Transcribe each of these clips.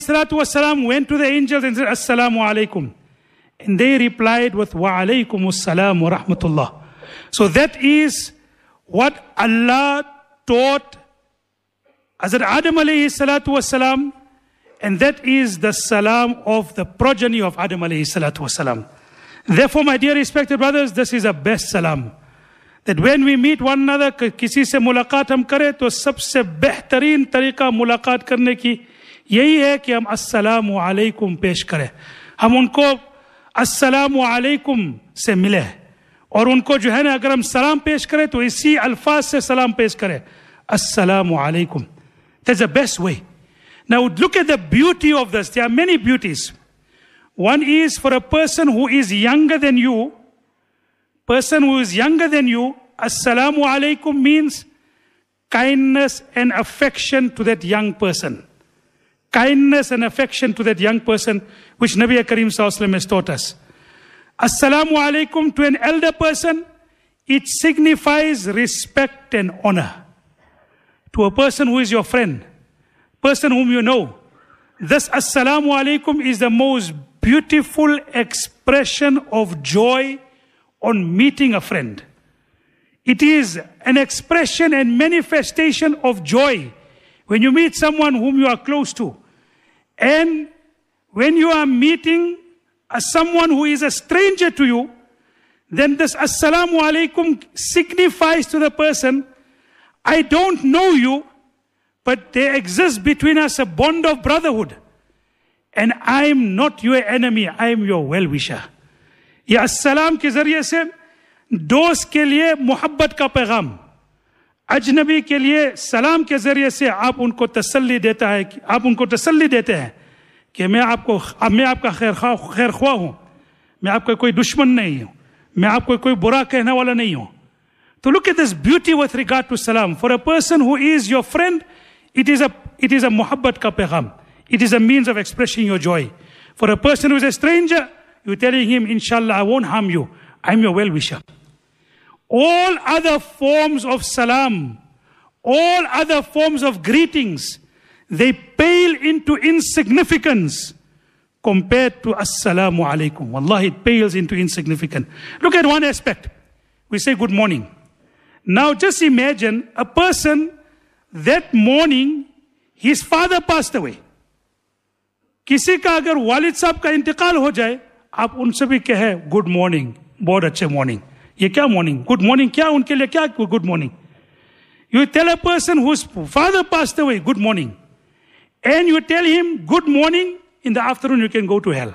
salatu wasalam went to the angels and said, Assalamu alaikum. And they replied with, Wa alaykum assalam wa rahmatullah. So that is what Allah taught Hazrat Adam alayhi salatu wasalam, and that is the salam of the progeny of Adam alayhi salatu wasalam. Therefore, my dear respected brothers, this is a best salam. That when we meet one another, किसी से मुलाकात हम करें तो सबसे बेहतरीन तरीका मुलाकात करने की यही है कि हम अस्सलामु अलैकुम पेश करें. हम उनको अस्सलामु अलैकुम से मिले और उनको जो है ना अगर हम सलाम पेश करें तो इसी अल्फाज से सलाम पेश करें, अस्सलामु अलैकुम. That's the best way. Now look at the beauty of this. There are many beauties. One is for a person who is younger than you. Assalamu alaikum means kindness and affection to that young person. Kindness and affection to that young person, which Nabi Karim Sallallahu Alaihi Wasallam has taught us. Assalamu alaikum to an elder person, it signifies respect and honor. To a person who is your friend, person whom you know, this assalamu alaikum is the most beautiful expression of joy on meeting a friend. It is an expression and manifestation of joy when you meet someone whom you are close to. And when you are meeting someone who is a stranger to you, then this assalamu alaikum signifies to the person, I don't know you, but there exists between us a bond of brotherhood. And I am not your enemy, I am your well-wisher. ये अस्सलाम के जरिए से दोस्त के लिए मोहब्बत का पैगाम, अजनबी के लिए सलाम के जरिए से आप उनको तसल्ली देते हैं कि मैं आपका खैर ख्वाह हूँ, मैं आपका कोई दुश्मन नहीं हूँ, मैं आपको कोई बुरा कहने वाला नहीं हूँ. So look at this beauty with regard to salam. For a person who is your friend, it is a muhabbat ka pagham. It is a means of expressing your joy. For a person who is a stranger, you're telling him, Inshallah, I won't harm you. I'm your well-wisher. All other forms of salam, all other forms of greetings, they pale into insignificance compared to assalamu alaikum. Wallahi, it pales into insignificance. Look at one aspect. We say good morning. Now just imagine a person that morning, his father passed away. किसी का अगर वालिद साहब का इंतकाल हो जाए, आप उनसे भी कहे गुड मॉर्निंग, बहुत अच्छे मॉर्निंग. ये क्या मॉर्निंग, गुड मॉर्निंग क्या उनके लिए, क्या good morning? You tell a person whose father passed away good morning, and you tell him good morning, in the afternoon you can go to hell.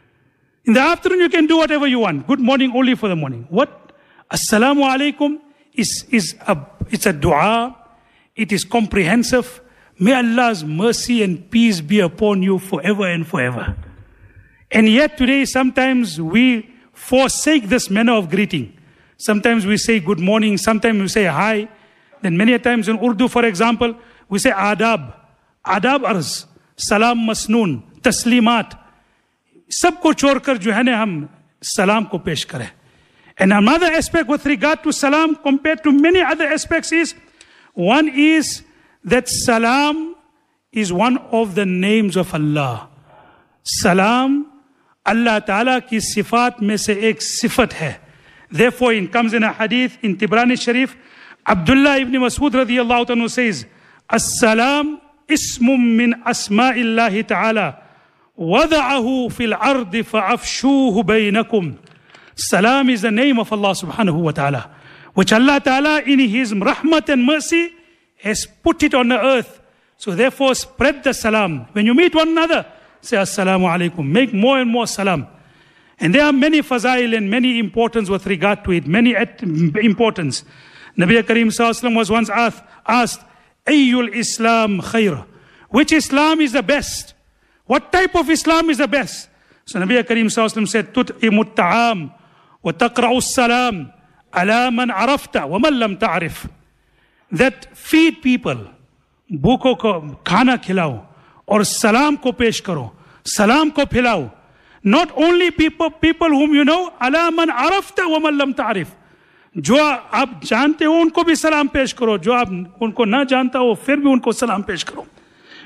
In the afternoon you can do whatever you want. Good morning only for the morning. What? Assalamu alaikum it's a dua. It is comprehensive. May Allah's mercy and peace be upon you forever and forever. And yet today sometimes we forsake this manner of greeting. Sometimes we say good morning, sometimes we say hi. Then many a times in Urdu, for example, we say adab arz, salam masnoon, taslimat. सबको छोड़कर जो है ना हम सलाम को पेश करें. And another aspect with regard to salam compared to many other aspects is, one is that salam is one of the names of Allah. Salam, Allah Ta'ala ki sifat mein se ek sifat hai. Therefore, it comes in a hadith in Tibrani Sharif, Abdullah ibn Mas'ud radiyallahu anhu says, As-salam ismum min asma'illahi ta'ala, wada'ahu fil ardi fa'afshuhu baynakum. Salam is the name of Allah subhanahu wa ta'ala, which Allah Ta'ala in His rahmat and mercy has put it on the earth. So therefore spread the salam. When you meet one another, say assalamu alaikum. Make more and more salam. And there are many fazail and many importance with regard to it. Many importance. Nabi Karim Sallallahu Alaihi Wasallam was once asked, Ayyul Islam khair? Which Islam is the best? What type of Islam is the best? So Nabi Karim Sallallahu Alaihi Wasallam said, Tut'imut ta'am wa taqra'us salam ala man arafta wa man lam ta'rif. That feed people, भूखों को खाना खिलाओ और सलाम को पेश करो, सलाम को फैलाओ. Not only people whom you know, ala man arafta wa man lam ta'rif. जो आप जानते हो उनको भी सलाम पेश करो, जो आप उनको ना जानता हो फिर भी उनको सलाम पेश करो.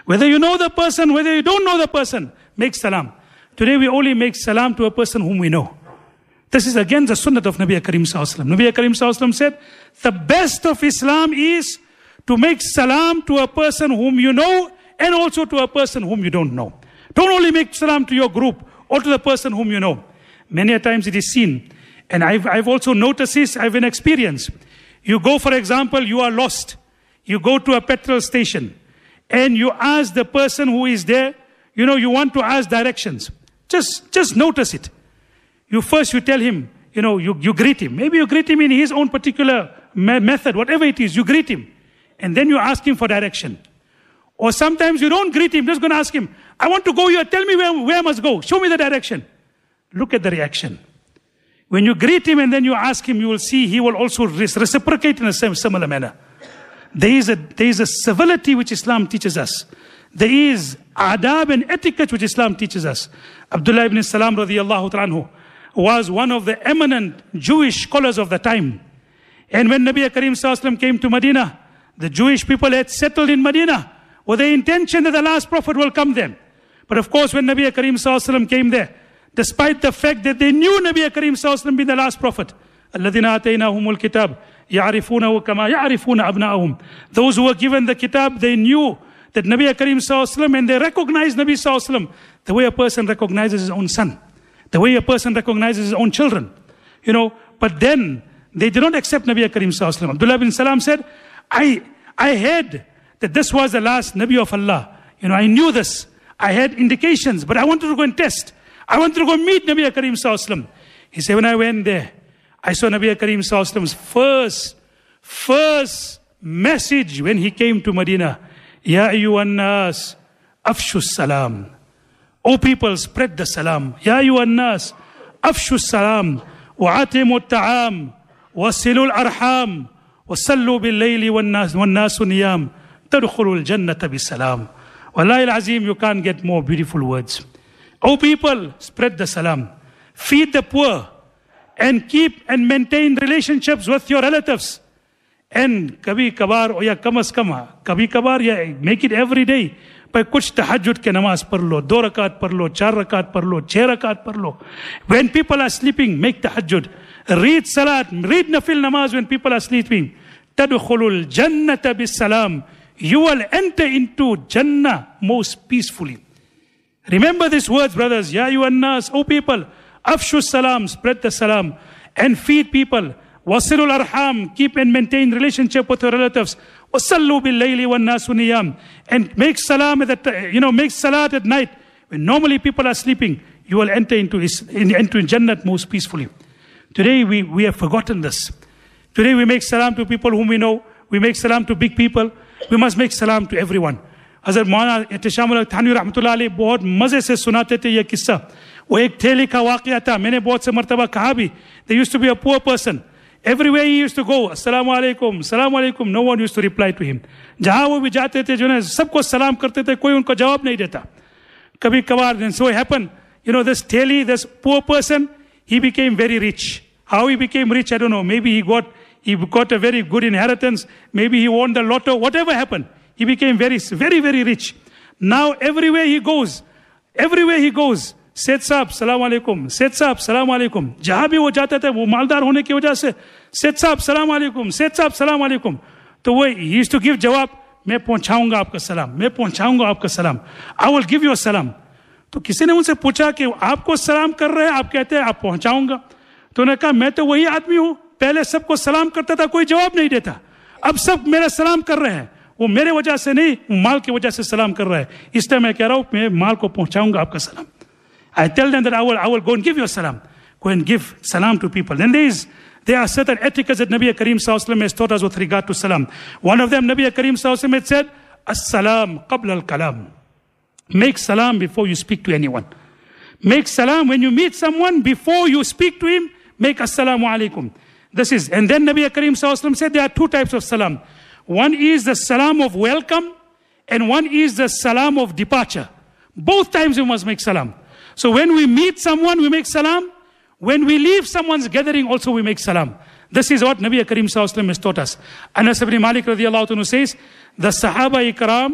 Whether you know the person, whether you don't know the person, make salam. Today we only make salam to a person whom we know. This is again the sunnah of Nabi Karim Sallallahu Alaihi Wasallam. Nabi Karim Sallallahu Alaihi Wasallam said, the best of Islam is to make salam to a person whom you know and also to a person whom you don't know. Don't only make salam to your group or to the person whom you know. Many a times it is seen, and I've also noticed this, I've an experience. You go, for example, you are lost. You go to a petrol station and you ask the person who is there, you want to ask directions. Just notice it. You tell him, you greet him. Maybe you greet him in his own particular method, whatever it is, you greet him. And then you ask him for direction. Or sometimes you don't greet him, just going to ask him, I want to go here, tell me where I must go, show me the direction. Look at the reaction. When you greet him and then you ask him, you will see he will also reciprocate in a similar manner. There is a civility which Islam teaches us. There is adab and etiquette which Islam teaches us. Abdullah ibn Salam radiyallahu anhu was one of the eminent Jewish scholars of the time. And when Nabi Karim Sallallahu Alaihi Wasallam came to Medina, the Jewish people had settled in Medina with the intention that the last prophet will come there. But of course, when Nabi Karim Sallallahu Alaihi Wasallam came there, despite the fact that they knew Nabi Karim Sallallahu Alaihi Wasallam being the last prophet, الَّذِينَ آتَيْنَاهُمُ الْكِتَابِ يَعْرِفُونَهُ كَمَا يَعْرِفُونَ أَبْنَاءَهُم. Those who were given the kitab, they knew that Nabi Karim Sallallahu Alaihi Wasallam, and they recognized Nabi Sallallahu Alaihi Wasallam the way a person recognizes his own son, the way a person recognizes his own children. But then they did not accept Nabi Karim Sallallahu Alaihi Wasallam. Abdullah bin Salam said, I heard that this was the last Nabi of Allah. I knew this. I had indications, but I wanted to go and test. I wanted to go meet Nabi Karim Sallallahu Alaihi Wasallam. He said, when I went there, I saw Nabi Karim Sallallahu Alaihi Wasallam's first message when he came to Medina. Ya ayyuhan nas, afshu salam. O people, spread the salam. Ya ayyuhan nas, afshu salam. Wa'atimu ta'am. Wasilu al-arham. Wasallu bil-layli wan-nasu niyam. Tadkhulu al-jannata bis-salam. Wallahi al-azim, you can't get more beautiful words. O people, spread the salam. Feed the poor. And keep and maintain relationships with your relatives. And kabhi kabar or ya kamas kama, kabhi kabar ya make it every day. By kuch tahajjud ke namaz par lo, 2 rakat par lo, 4 rakat par lo, 6 rakat par lo. When people are sleeping, make tahajjud. Read salat, read nafil namaz when people are sleeping. Tadkhulul jannata bis salam. You will enter into Jannah most peacefully. Remember these words, brothers. Ya ayyuhan nas, O people, afshu salam, spread the salam, and feed people. Wasilul arham, keep and maintain relationship with your relatives. Wasallu bil layli wan nasu niyam, and make salam make salat at night when normally people are sleeping. You will enter into Jannah most peacefully. Today we have forgotten this. Today we make salam to people whom we know. We make salam to big people. We must make salam to everyone. Hazrat Maulana Ihtishamullah Thanvi rahmatullah alayhi बहुत मजे से सुनाते थे ये किस्सा. वो एक ठेले का वाकया था. मैंने बहुत से मर्तबा कहा भी. There used to be a poor person. Everywhere he used to go, assalamu alaikum, no one used to reply to him. जहाँ वो भी जाते थे, जो है सबको सलाम करते थे, कोई उनको जवाब नहीं देता. कभी कभार, and so it happened, this theli, this poor person, he became very rich. How he became rich, I don't know. Maybe he got a very good inheritance. Maybe he won the lotto. Whatever happened, he became very, very, very rich. Now everywhere he goes, Seth Saab, Salaam Alaikum. Seth Saab, Salaam Alaikum. जहाँ भी वो जाता था, वो मालदार होने की वजह से, Seth Saab, Salaam Alaikum. Seth Saab, Salaam Alaikum. तो वो he used to give जवाब, मैं पहुँचाऊंगा आपका सलाम, मैं पहुँचाऊंगा आपका सलाम. I will give you a salam. तो किसी ने उनसे पूछा कि आपको सलाम कर रहे हैं, आप कहते हैं आप पहुँचाऊंगा. तो उन्होंने कहा मैं तो वही आदमी हूँ, पहले सबको सलाम करता था, कोई जवाब नहीं देता. अब सब मेरा सलाम कर रहे हैं. वो मेरे वजह से नहीं, माल की वजह से सलाम कर रहा है. इसलिए मैं कह रहा हूँ, मैं माल को पहुँचाऊंगा आपका सलाम. I tell them that I will go and give you a salam. Go and give salam to people. Then there are certain etiquettes that Nabi Karim Sallallahu Alaihi Wasallam has taught us with regard to salam. One of them, Nabi Karim Sallallahu Alaihi Wasallam had said, As-salam qabla al-kalam. Make salam before you speak to anyone. Make salam when you meet someone, before you speak to him, make assalamu alaikum. And then Nabi Karim Sallallahu Alaihi Wasallam said there are 2 types of salam. One is the salam of welcome, and one is the salam of departure. Both times you must make salam. So when we meet someone, we make salam. When we leave someone's gathering, also we make salam. This is what Nabi Karim Sallallahu Alaihi Wasallam has taught us. Anas ibn Malik radiyallahu anhu says, the Sahaba Ikram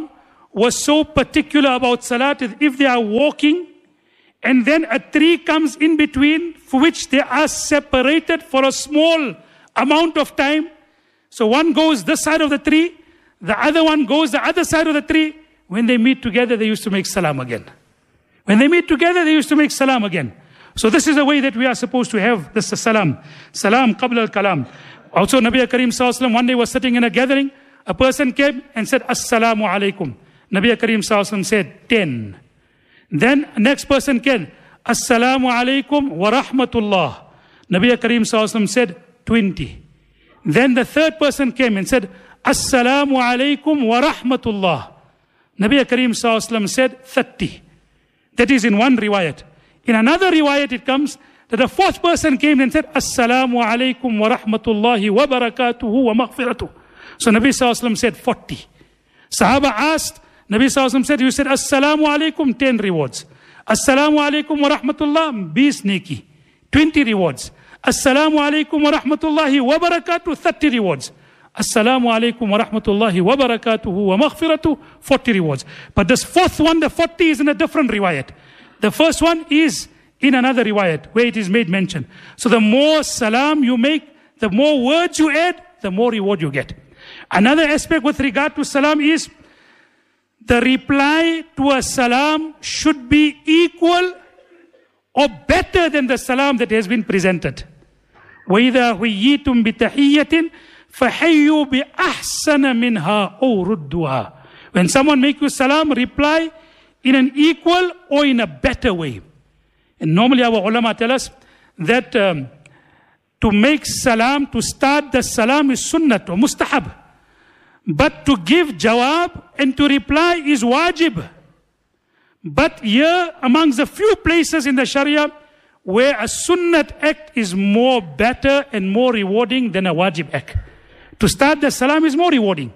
was so particular about salat, if they are walking and then a tree comes in between for which they are separated for a small amount of time. So one goes this side of the tree, the other one goes the other side of the tree. When they meet together, they used to make salam again. When they meet together, they used to make salam again. So this is the way that we are supposed to have this salam. Salam qabla al-kalam. Also Nabi Karim Sallallahu Alaihi Wasallam one day was sitting in a gathering. A person came and said, Assalamu alaikum. Nabi Karim Sallallahu Alaihi Wasallam said, 10. Then next person came, Assalamu alaikum wa rahmatullah. Nabi Karim Sallallahu Alaihi Wasallam said, 20. Then the third person came and said, Assalamu alaikum wa rahmatullah. Nabi Karim Sallallahu Alaihi Wasallam said, 30. That is in one riwayat. In another riwayat it comes that the fourth person came and said, Assalamu alaikum wa rahmatullahi wa barakatuhu wa maghfiratuh. So Nabi Sallallahu Alaihi Wasallam said 40. Sahaba asked, Nabi Sallallahu Alaihi Wasallam said, you said Assalamu alaikum, 10 rewards. Assalamu alaikum wa rahmatullah, 20 neki, 20 rewards. Assalamu alaikum wa rahmatullahi wa barakatuh, 30 rewards. Assalamu alaikum wa rahmatullahi wa barakatuhu wa maghfiratuh, 40 rewards. But this fourth one, the 40 is in a different riwayat. The first one is in another riwayat where it is made mention. So the more salam you make, the more words you add, the more reward you get. Another aspect with regard to salam is the reply to a salam should be equal or better than the salam that has been presented. وَإِذَا حُيِّيتُم بِتَحِيَّةٍ فَحَيُّوا بِأَحْسَنَ مِنْهَا أَوْ رُدُّوهَا. When someone makes you salam, reply in an equal or in a better way. And normally our ulama tell us that to make salam, to start the salam is sunnat or mustahab. But to give jawab and to reply is wajib. But here amongst the few places in the Sharia where a sunnat act is more better and more rewarding than a wajib act. To start the salam is more rewarding.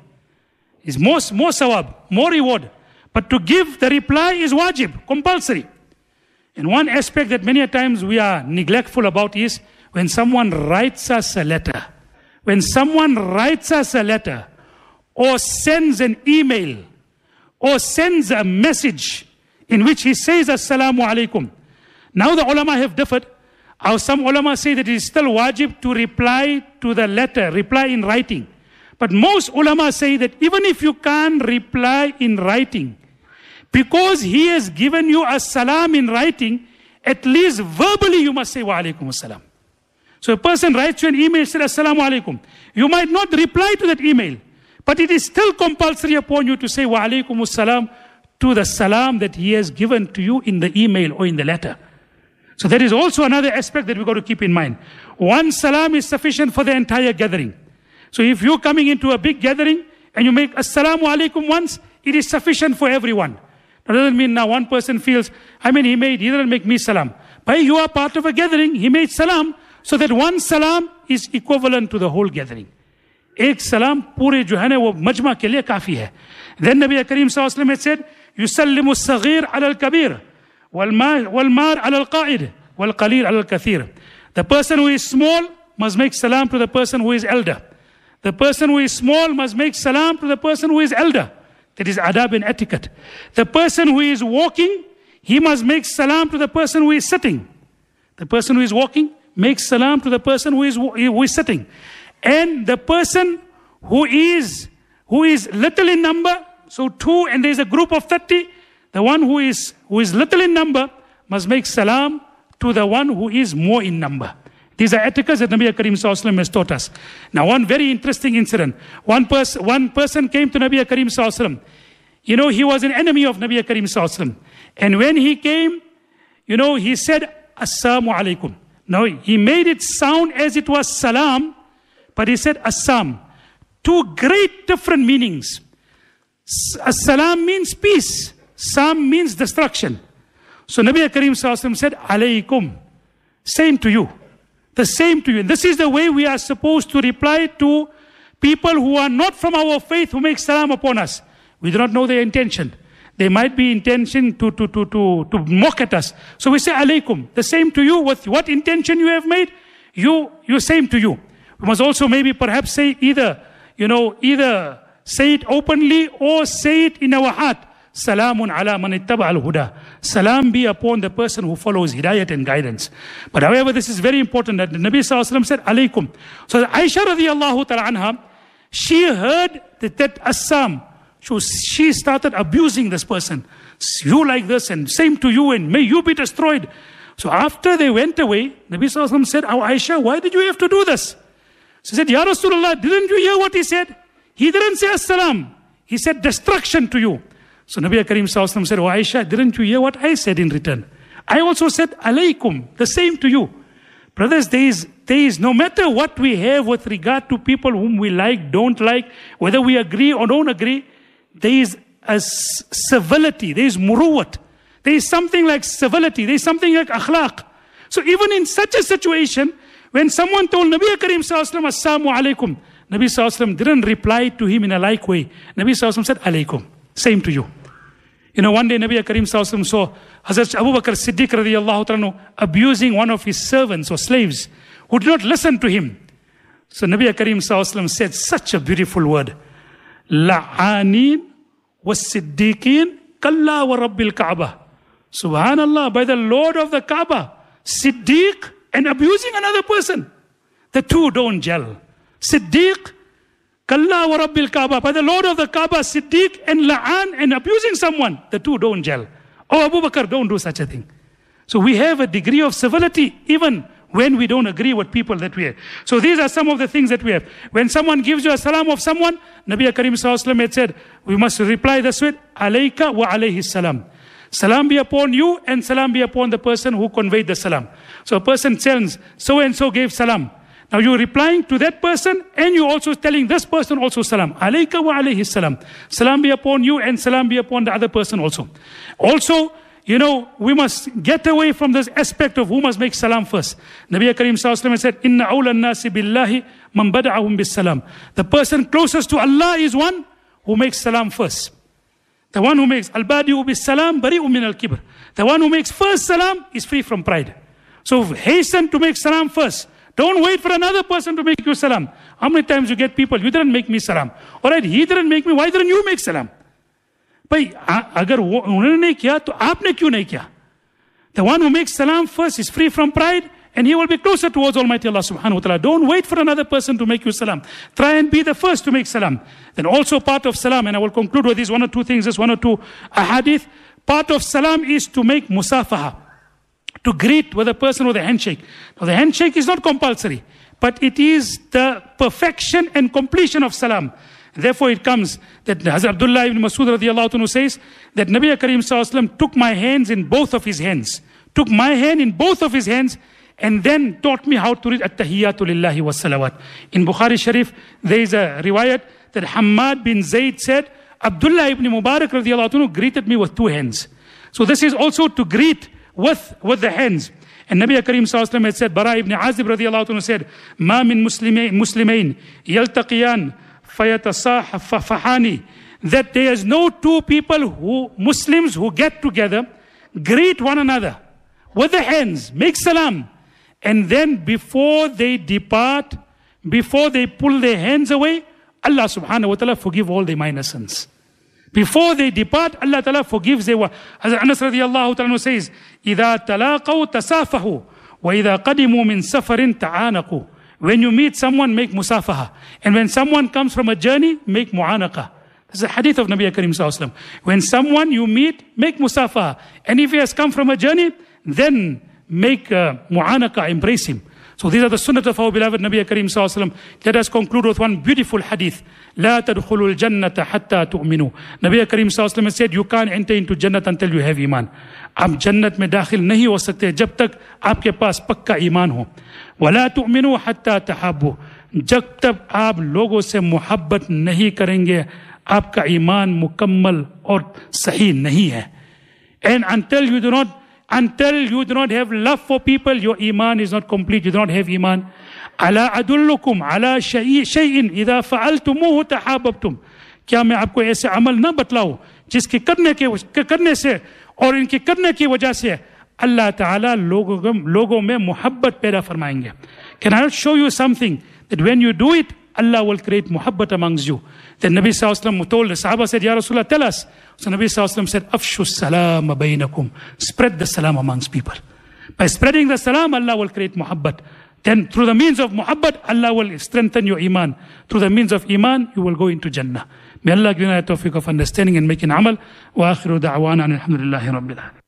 Is more sawab, more reward. But to give the reply is wajib, compulsory. And one aspect that many a times we are neglectful about is when someone writes us a letter. When someone writes us a letter or sends an email or sends a message in which he says Assalamu alaikum. Now the ulama have differed. Some ulama say that it is still wajib to reply to the letter, reply in writing. But most ulama say that even if you can't reply in writing, because he has given you a salam in writing, at least verbally you must say wa alaikum assalam. So a person writes you an email, says Assalamu alaikum. You might not reply to that email, but it is still compulsory upon you to say wa alaikum assalam to the salam that he has given to you in the email or in the letter. So that is also another aspect that we've got to keep in mind. One salam is sufficient for the entire gathering. So if you're coming into a big gathering and you make Assalamu alaikum once, it is sufficient for everyone. That doesn't mean now one person feels, he didn't make me salam. But you are part of a gathering, he made salam, so that one salam is equivalent to the whole gathering. Ek salam pure jo hai na wo majma ke liye kafi hai. Then Nabi Karim Sallallahu Alaihi Wasallam had said, يُسَلِّمُ الصَّغِيرُ عَلَى الْكَبِيرِ وَالْمَارُ عَلَى الْقَائِدِ وَالْقَلِيلُ عَلى الْكَثِيرِ. The person who is small must make salam to the person who is elder. The person who is small must make salam to the person who is elder. That is adab and etiquette. The person who is walking, he must make salam to the person who is sitting. The person who is walking makes salam to the person who is sitting. And the person who is little in number, so 2 and there is a group of 30, the one who is little in number must make salam to the one who is more in number. These are etiquettes that Nabi Karim Sallallahu Alaihi Wasallam has taught us. Now one very interesting incident. One person came to Nabi Karim Sallallahu Alaihi Wasallam. He was an enemy of Nabi Karim Sallallahu Alaihi Wasallam. And when he came, he said, Assalamu alaikum. Now he made it sound as it was salam, but he said assam. 2 great different meanings. Salam means peace. Sam means destruction. So Nabi Karim Sallallahu Alaihi Wasallam said, alaikum. Same to you. The same to you. And this is the way we are supposed to reply to people who are not from our faith, who make salam upon us. We do not know their intention. They might be intention to mock at us. So we say alaikum. The same to you. With what intention you have made, you same to you. We must also maybe perhaps say either say it openly or say it in our heart. Salamun ala man ittaba al-huda. Salam be upon the person who follows hidayat and guidance. But however, this is very important that the Nabi sallallahu alaihi wasallam said, alaykum. So Aisha radiallahu ta'ala anha, she heard that Assam, so she started abusing this person. You like this and same to you and may you be destroyed. So after they went away, Nabi sallallahu alaihi wasallam said, oh Aisha, why did you have to do this? She said, Ya Rasulullah, didn't you hear what he said? He didn't say as-salam. He said destruction to you. So Nabi Karim sallallahu alaihi wasallam said, oh Aisha, didn't you hear what I said in return? I also said, alaykum, the same to you. Brothers, there is no matter what we have with regard to people whom we like, don't like, whether we agree or don't agree, there is a civility, there is muruwat. There is something like civility, there is something like akhlaq. So even in such a situation, when someone told Nabi Karim sallallahu alaihi wasallam, assalamu alaikum, Nabi sallallahu alaihi wasallam didn't reply to him in a like way. Nabi sallallahu alaihi wasallam said, alaikum, same to you. You know, one day Nabi Karim sallallahu alaihi wasallam saw Hazrat Abu Bakr Siddiq radiyallahu ta'ala abusing one of his servants or slaves who did not listen to him. So Nabi Karim sallallahu alaihi wasallam said such a beautiful word. La'anin was Siddiqin kalla wa rabbil Kaaba. Subhanallah, by the Lord of the Kaaba, Siddiq and abusing another person. The two don't gel. Siddiq, Kalla wa Rabbil Kaaba, by the Lord of the Kaaba, Siddiq and La'an and abusing someone. The two don't gel. Oh, Abu Bakr, don't do such a thing. So we have a degree of civility even when we don't agree with people that we have. So these are some of the things that we have. When someone gives you a salam of someone, Nabi Karim sallallahu alaihi wasallam had said, we must reply this way, alayka wa alayhi salam. Salam be upon you and salam be upon the person who conveyed the salam. So a person tells, so and so gave salam. Now you're replying to that person and you're also telling this person also salam. Alayka wa alayhi salam. Salam be upon you and salam be upon the other person also. Also, you know, we must get away from this aspect of who must make salam first. Nabi Karim sallallahu alaihi wasallam said, Inna awla an-nasi billahi man bada'ahum bis salam. The person closest to Allah is one who makes salam first. The one who makes al-badi'u bis salam bari'u min al-kibr. The one who makes first salam is free from pride. So hasten to make salam first. Don't wait for another person to make you salam. How many times you get people, you didn't make me salam. Alright, he didn't make me, why didn't you make salam? Bhai, agar unhone nahi kiya, to aapne kyun nahi kiya? The one who makes salam first is free from pride and he will be closer towards Almighty Allah subhanahu wa ta'ala. Don't wait for another person to make you salam. Try and be the first to make salam. Then also part of salam, and I will conclude with these one or two things, just one or two ahadith. Part of salam is to make musafaha, to greet with a person with a handshake. Now the handshake is not compulsory, but it is the perfection and completion of salam. Therefore it comes that Hazrat Abdullah ibn Masud radiallahu anhu says that Nabi Karim sallallahu alaihi wasallam took my hands in both of his hands. Took my hand in both of his hands and then taught me how to read at-tahiyyatu lillahi wa salawat. In Bukhari Sharif, there is a riwayat that Hammad bin Zayd said, Abdullah ibn Mubarak radiallahu anhu greeted me with two hands. So this is also to greet with the hands. And Nabi Karim sallallahu alaihi wasallam had said, Bara ibn Azib radiallahu anhu said, Ma min muslimain yaltaqiyan fayatasahafahani, that there is no two people Muslims who get together, greet one another with the hands, make salam, and then before they depart, before they pull their hands away, Allah subhanahu wa ta'ala forgive all their minor sins. Before they depart, Allah ta'ala forgives their... As Anas radiallahu ta'ala says, إِذَا تَلَاقَوْا تَسَافَهُ وَإِذَا قَدِمُوا مِنْ سَفَرٍ تَعَانَقُوا. When you meet someone, make musafaha. And when someone comes from a journey, make mu'anaqa. This is a hadith of Nabi Karim sallallahu alaihi wasallam. When someone you meet, make musafaha. And if he has come from a journey, then make mu'anaqa, embrace him. So these are the sunnah of our beloved Nabi Karim sallallahu alaihi wasallam. Let us conclude with one beautiful hadith. لا تدخلوا الجنة حتى تؤمنوا. Nabi Karim sallallahu alaihi wasallam said, you can't enter into Jannat until you have iman. आप जन्नत में दाखिल नहीं हो सकते जब तक आपके पास पक्का ईमान हो. वला तुमिनु हत्ता तहाब्बु. जब तक आप लोगों से मोहब्बत नहीं करेंगे, आपका ईमान मुकम्मल और सही नहीं है. And until you do not have love for people, your iman is not complete. You do not have iman. Ala adullukum ala shay'in idha fa'altumuhu tahabbtum. क्या मैं आपको ऐसे अमल ना बतलाऊं जिसके करने से और इनके करने की वजह से अल्लाह ताला लोगों में मोहब्बत पैदा फरमाएंगे. Can I show you something that when you do it, Allah will create muhabbat amongst you. Then Nabi Sallallahu Alaihi Wasallam told the Sahaba, said, Ya Rasulullah, tell us. So Nabi Sallallahu Alaihi Wasallam said, Afshu salam bainakum. Spread the salam amongst people. By spreading the salam, Allah will create muhabbat. Then through the means of muhabbat, Allah will strengthen your iman. Through the means of iman, you will go into Jannah. May Allah give us the tawfiq of understanding and making amal. Wa akhiru da'wana alhamdulillahi rabbil alamin.